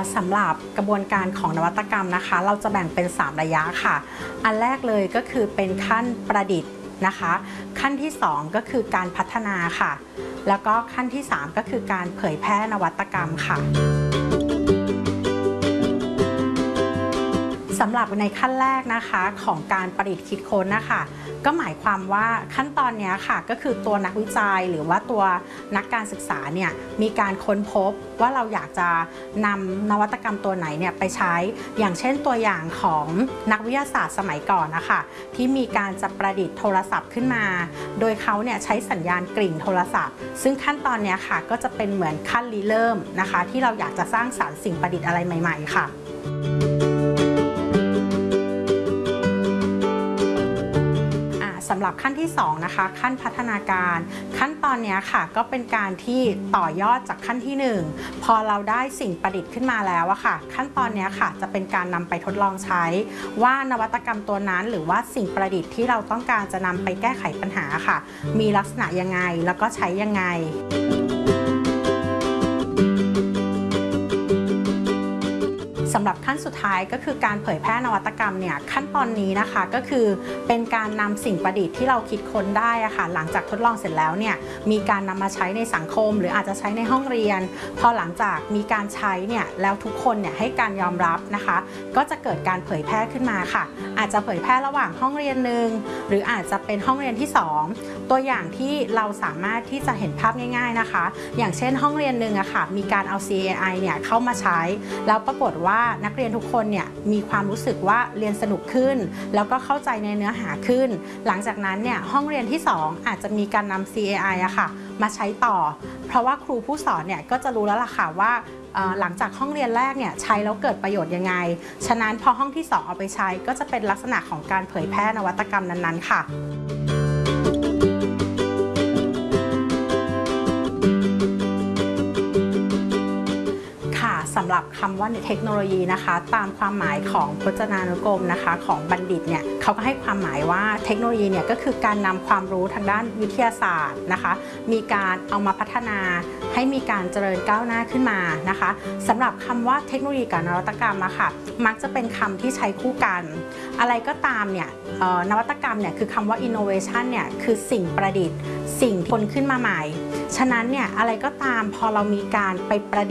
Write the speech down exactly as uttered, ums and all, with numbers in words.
สำหรับกระบวนการของนวัตกรรมนะคะเราจะแบ่งเป็นสามระยะค่ะอันแรกเลยก็คือเป็นขั้นประดิษฐ์นะคะขั้นที่สองก็คือการพัฒนาค่ะแล้วก็ขั้นที่สามก็คือการเผยแพร่นวัตกรรมค่ะสำหรับในขั้นแรกนะคะของการประดิษฐ์คิดค้นนะคะก็หมายความว่าขั้นตอนนี้ค่ะก็คือตัวนักวิจัยหรือว่าตัวนักการศึกษาเนี่ยมีการค้นพบว่าเราอยากจะนำนวัตกรรมตัวไหนเนี่ยไปใช้อย่างเช่นตัวอย่างของนักวิทยาศาสตร์สมัยก่อนนะคะที่มีการจะประดิษฐ์โทรศัพท์ขึ้นมาโดยเขาเนี่ยใช้สัญญาณกริ่งโทรศัพท์ซึ่งขั้นตอนนี้ค่ะก็จะเป็นเหมือนขั้นริเริ่มนะคะที่เราอยากจะสร้างสรรค์สิ่งประดิษฐ์อะไรใหม่ๆค่ะสำหรับขั้นที่สองนะคะขั้นพัฒนาการขั้นตอนนี้ค่ะก็เป็นการที่ต่อยอดจากขั้นที่หนึ่งพอเราได้สิ่งประดิษฐ์ขึ้นมาแล้วอะค่ะขั้นตอนนี้ค่ะจะเป็นการนำไปทดลองใช้ว่านวัตกรรมตัวนั้นหรือว่าสิ่งประดิษฐ์ที่เราต้องการจะนำไปแก้ไขปัญหาค่ะมีลักษณะยังไงแล้วก็ใช้ยังไงสำหรับขั้นสุดท้ายก็คือการเผยแพร่นวัตกรรมเนี่ยขั้นตอนนี้นะคะก็คือเป็นการนำสิ่งประดิษฐ์ที่เราคิดค้นได้อะค่ะหลังจากทดลองเสร็จแล้วเนี่ยมีการนำมาใช้ในสังคมหรืออาจจะใช้ในห้องเรียนพอหลังจากมีการใช้เนี่ยแล้วทุกคนเนี่ยให้การยอมรับนะคะก็จะเกิดการเผยแพร่ขึ้นมาค่ะอาจจะเผยแพร่ระหว่างห้องเรียนหนึ่งหรืออาจจะเป็นห้องเรียนที่สองตัวอย่างที่เราสามารถที่จะเห็นภาพง่ายๆนะคะอย่างเช่นห้องเรียนหนึ่งอะค่ะมีการเอา ซี เอ ไอ เนี่ยเข้ามาใช้แล้วปรากฏว่านักเรียนทุกคนเนี่ยมีความรู้สึกว่าเรียนสนุกขึ้นแล้วก็เข้าใจในเนื้อหาขึ้นหลังจากนั้นเนี่ยห้องเรียนที่สองอาจจะมีการนำ ซี เอ ไอ อะค่ะมาใช้ต่อเพราะว่าครูผู้สอนเนี่ยก็จะรู้แล้วล่ะค่ะว่าหลังจากห้องเรียนแรกเนี่ยใช้แล้วเกิดประโยชน์ยังไงฉะนั้นพอห้องที่สองเอาไปใช้ก็จะเป็นลักษณะของการเผยแพร่นวัตกรรมนั้นๆค่ะสำหรับคำว่าเทคโนโลยีนะคะตามความหมายของพจนานุกรมนะคะของบัณฑิตเนี่ยเขาก็ให้ความหมายว่าเทคโนโลยีเนี่ยก็คือการนำความรู้ทางด้านวิทยาศาสตร์นะคะมีการเอามาพัฒนาให้มีการเจริญก้าวหน้าขึ้นมานะคะสำหรับคำว่าเทคโนโลยีกับนวัตกรรมอะค่ะมักจะเป็นคำที่ใช้คู่กันอะไรก็ตามเนี่ยนวัตกรรมเนี่ยคือคำว่า innovation เนี่ยคือสิ่งประดิษฐ์สิ่งที่คนขึ้นมาใหม่ฉะนั้นเนี่ยอะไรก็ตามพอเรามีการไปประดิษฐ์